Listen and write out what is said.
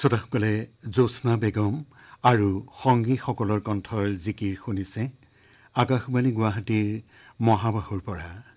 শ্ৰোতাসকলে জ্যোৎস্না বেগম আৰু সংগীসকলৰ কণ্ঠৰ জিকিৰ শুনিছে আকাশবাণী গুৱাহাটীৰ মহাবাহুৰ পৰা।